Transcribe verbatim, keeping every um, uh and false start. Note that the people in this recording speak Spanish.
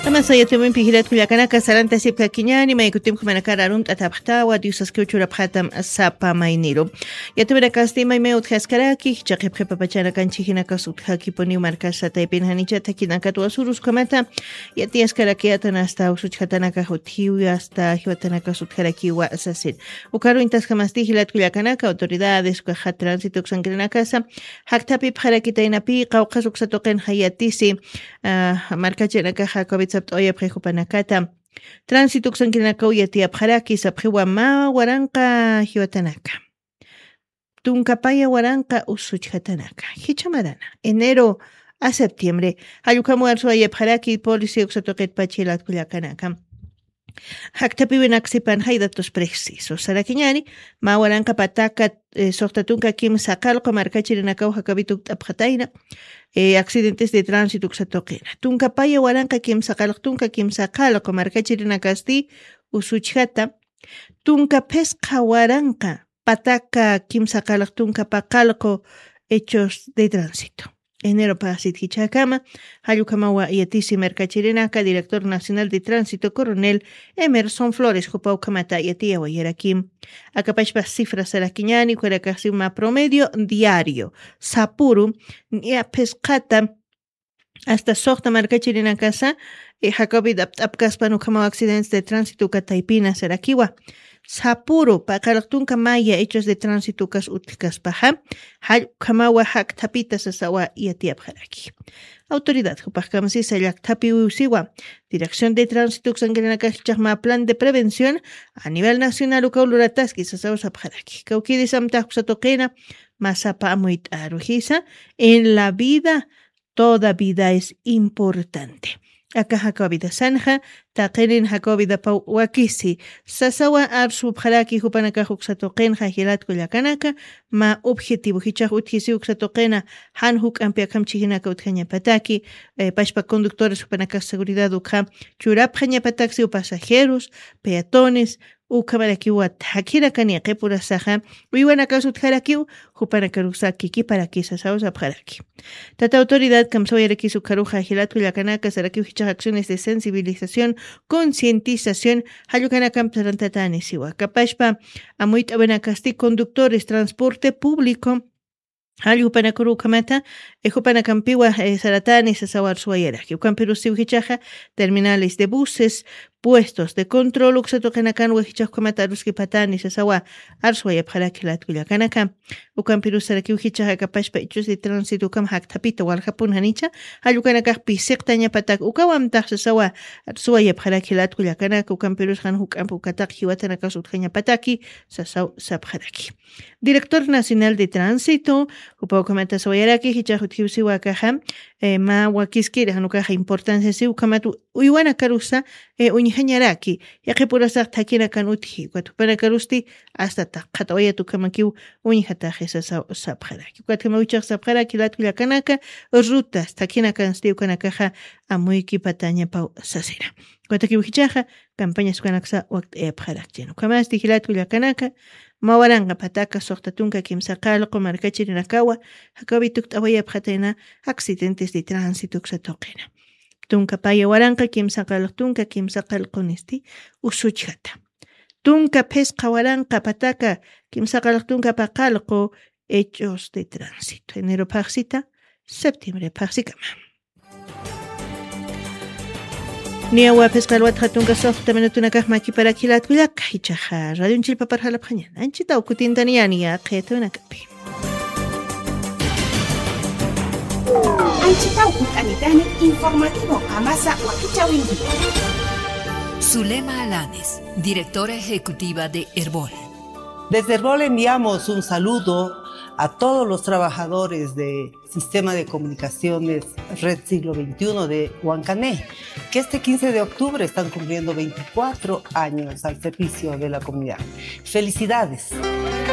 Ama sayatumin pihilat kuyakanaka saranta sipka kiñani maykutim kumanakara arumt ataptawa diusas kiuchura phatam sapa mainiro. Yatumira kastima meut haskaraki chaqip papachana kanchihina kasutha kiponi markasa taipin hanicha takinaka tuasurus kamata yati askaraki atanasta usuchhatanaka hotiu hasta hiwatanaka sutharaki wa asasin. Ukaru intas kamasti hilat kuyakanaka autoridades kuja tránsito xangrenakasa haktapi pharakitainapi qawqasuksatoqen hayatisi markachenaka hakobit oye prejupanakata tránsito xankinaka uyatia pharaki saphiwa ma waranqa hiwatanaka tunkapaya waranqa usuchhatanaka hichamarana enero a septiembre hayukamu arso oye pharaki policía uxatoqet pachilat kuyakanaka haktapi wenaksipan haydatos precisos sarakiñani ma waranqa pataka eh, soqtatunka kim saqalqa markachirinakaw hakabituk t'apqatayna eh, accidentes de tránsito xatoqina tunkapaya waranqa kim saqalq tunka kim saqalqa markachirinakasti usuchhata tunka pesqa waranqa pataka kim saqalq tunka paqalqo hechos de tránsito. Enero pasit hichakama, Hayukamawa yatisi mercachirinaka, director nacional de tránsito, coronel Emerson Flores, Jupau Kamata yatia wayarakim. Acapachpa cifras araquiñani, cueracasima promedio diario. Sapuru, ya pescata, hasta sohta mercachirinakasa, e Jacobid apcaspanu kama accidentes de tránsito kataipina sarakiwa. Sapuro pakalaktunka maya hechos de tránsito kas utkas paha hal kamawa hak tapita sasawa yatiap haraki. Autoridad Jupajkamsi Sayak Tapi Usiwa, Dirección de Tránsito Xangrenakachma Plan de Prevención a nivel nacional Ukaulurataski Sasawa Sapharaki. Kaukidi Samta Xatoqena Masapa Amuit Arujisa. En la vida, toda vida es importante. Acá Jacobida Sanja, Takerin Jacobida Pau Wakisi, Sasawa Arsu Bharaki Hupanaka Huxatoqen, Jajilat Kuyakanaka, Ma Objetivo Hichah Utkisi Uxatoqena, Hanhuk Ampiakam Chihinaka Utkanya Pataki, Pashpa Conductores Hupanaka Seguridad Ukha, Churap Hanya Pataxi Pasajeros, Peatones, Ukamarakiwa Takira Kaniake Pura Saja, Uiwanaka Sutjarakiu, Hupanakarusa Kiki para Kisasaus Abharaki. Tata autoridad Kamsoyaraki Sukaruja Hilat Kuyakanaka Saraki Hichah acciones de sensibilización, concientización, Hayukanakam Tarantatani Siwa, Kapashpa, Amuit Abenakasti, conductores, transporte público, Hayupanakuru Kamata, Ejupanakampiwa, Saratani, Sasawar Suayera, Yukamperu Siwichaja, terminales de buses, puestos de control, Uxatokenakan, Wehichah Kamataruski Patani, Sasawa, Arsuaya Parakilat Kuyakanaka, Ukamperu Saraki Uhichaja, Kapashpa, hechos de tránsito, Ukam Haktapita, Walhapun Hanicha, Hayukanaka Pisektaña Patak, Ukawam Tasasawa, Arsuaya Parakilat Kuyakanaka, Ukamperu Hanhuk Ampukatak, Hiwatanaka Sutjaña Pataki, Sasaw Sabharaki. Director Nacional de Tránsito, Upau Kamata Soyaraki, Hichahutiusi Wakaha, Ma Wakiskira, Hanukaja, importancia si Ukamatu, Uiwana Karusa, Unihañaraki, Yakipurasa Takina Kanuti, Watupana Karusti, hasta Takatoya Tukamakiu, Unihataje Sabharaki. Quatkamauchak Sabharaki, Latula Kanaka, Rutas, Takina Kanstiu Kanakaja, Amuiki Pataña Pau Sasira. Quatakiuhichaja, campañas Kanaksa, Wakt Ebharak, Kamas, Tihilatula Kanaka, Mawaranga Pataka, Sohtatunka, Kimsakal, Markachirinakawa, Hakabituk Awaya Pratena, accidentes de tránsito Xatoqena. Tunka Paya Waranka, Kimsakal Tunka, Kimsakal Konisti, Usuchata. Tunka Pesca Waranka Pataka, Kimsakal Tunka Pacalco, hechos de tránsito. Enero Paxita, septiembre Paxicama. Niawa pescalwat hatunga soft tamanutuna kahmaki para kilat kulak hichaha radio chilpa para la pañana anchita ukutintaniani ya qetuna kapi anchita ukutanitani informativo amasa wakichawindi. Zulema Alanes, directora ejecutiva de Herbol. Desde Herbol enviamos un saludo a todos los trabajadores del Sistema de Comunicaciones Red Siglo veintiuno de Huancané, que este quince de octubre están cumpliendo veinticuatro años al servicio de la comunidad. ¡Felicidades!